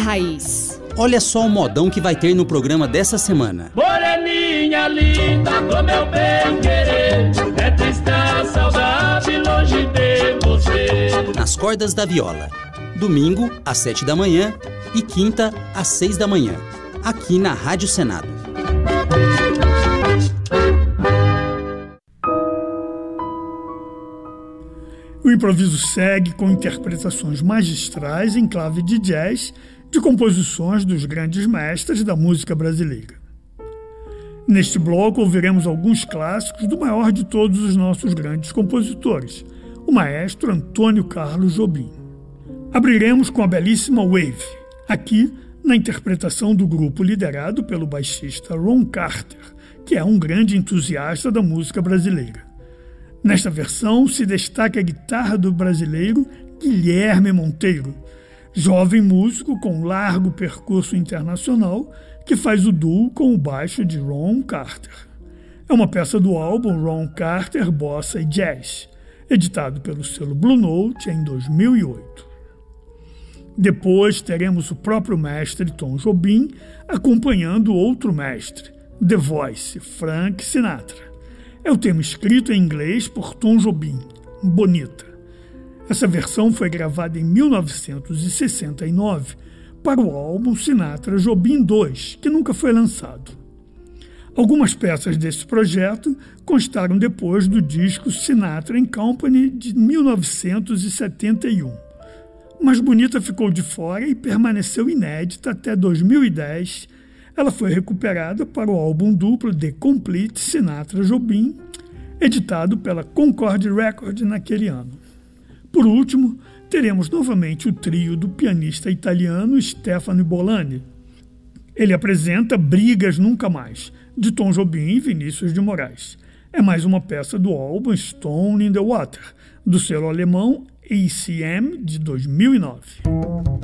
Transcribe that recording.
raiz. Olha só o modão que vai ter no programa dessa semana. Moreninha linda do meu bem querer, é triste a saudade longe de você. Nas cordas da viola. Domingo, às 7 da manhã e quinta, às 6 da manhã. Aqui na Rádio Senado. O improviso segue com interpretações magistrais em clave de jazz de composições dos grandes mestres da música brasileira. Neste bloco ouviremos alguns clássicos do maior de todos os nossos grandes compositores, o maestro Antônio Carlos Jobim. Abriremos com a belíssima Wave, aqui na interpretação do grupo liderado pelo baixista Ron Carter, que é um grande entusiasta da música brasileira. Nesta versão se destaca a guitarra do brasileiro Guilherme Monteiro, jovem músico com largo percurso internacional que faz o duo com o baixo de Ron Carter. É uma peça do álbum Ron Carter Bossa e Jazz, editado pelo selo Blue Note em 2008. Depois teremos o próprio mestre Tom Jobim acompanhando outro mestre, The Voice, Frank Sinatra. É o tema escrito em inglês por Tom Jobim, Bonita. Essa versão foi gravada em 1969 para o álbum Sinatra Jobim 2, que nunca foi lançado. Algumas peças desse projeto constaram depois do disco Sinatra and Company de 1971. Mas Bonita ficou de fora e permaneceu inédita até 2010. Ela foi recuperada para o álbum duplo The Complete Sinatra Jobim, editado pela Concord Records naquele ano. Por último, teremos novamente o trio do pianista italiano Stefano Bolani. Ele apresenta Brigas Nunca Mais, de Tom Jobim e Vinícius de Moraes. É mais uma peça do álbum Stone in the Water, do selo alemão ACM de 2009.